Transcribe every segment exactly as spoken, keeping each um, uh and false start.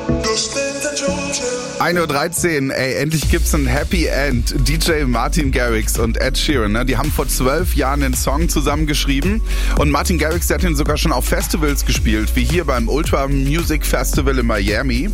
ein Uhr dreizehn, ey, endlich gibt's ein Happy End. D J Martin Garrix und Ed Sheeran, ne, die haben vor zwölf Jahren den Song zusammengeschrieben. Und Martin Garrix, der hat ihn sogar schon auf Festivals gespielt, wie hier beim Ultra Music Festival in Miami.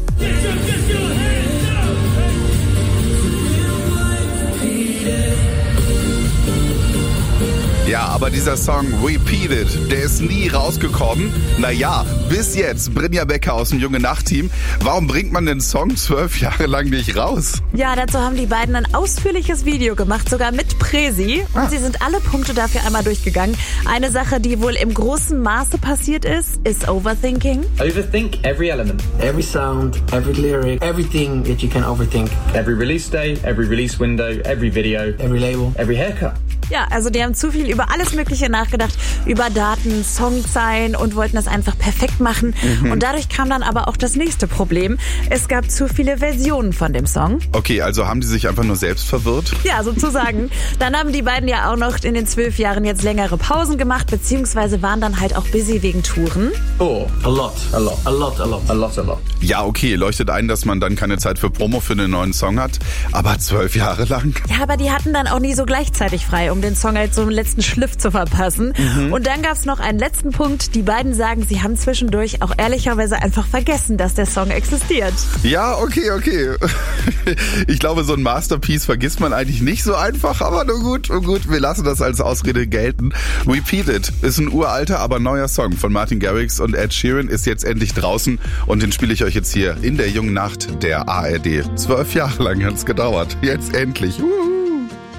Ja, aber dieser Song Repeated, der ist nie rausgekommen. Naja, bis jetzt. Brynja Becker aus dem Junge Nacht-Team. Warum bringt man den Song zwölf Jahre lang nicht raus? Ja, dazu haben die beiden ein ausführliches Video gemacht, sogar mit Presi. Und ah. sie sind alle Punkte dafür einmal durchgegangen. Eine Sache, die wohl im großen Maße passiert ist, ist Overthinking. Overthink every element. Every sound, every lyric, everything that you can overthink. Every release day, every release window, every video, every label, every haircut. Ja, also die haben zu viel über alles Mögliche nachgedacht, über Daten, Songzeilen und wollten das einfach perfekt machen. Mhm. Und dadurch kam dann aber auch das nächste Problem. Es gab zu viele Versionen von dem Song. Okay, also haben die sich einfach nur selbst verwirrt? Ja, sozusagen. Dann haben die beiden ja auch noch in den zwölf Jahren jetzt längere Pausen gemacht, beziehungsweise waren dann halt auch busy wegen Touren. Oh, a lot, a lot, a lot, a lot, a lot, a lot. Ja, okay, leuchtet ein, dass man dann keine Zeit für Promo für einen neuen Song hat, aber zwölf Jahre lang? Ja, aber die hatten dann auch nie so gleichzeitig frei, um den Song halt so einen letzten Schliff zu verpassen. Mhm. Und dann gab's noch einen letzten Punkt. Die beiden sagen, sie haben zwischendurch auch ehrlicherweise einfach vergessen, dass der Song existiert. Ja, okay, okay. Ich glaube, so ein Masterpiece vergisst man eigentlich nicht so einfach, aber nur gut, nur gut, wir lassen das als Ausrede gelten. Repeated ist ein uralter, aber neuer Song von Martin Garrix und Ed Sheeran, ist jetzt endlich draußen und den spiele ich euch jetzt hier in der Jungen Nacht der A R D. Zwölf Jahre lang hat's gedauert. Jetzt endlich. Uh.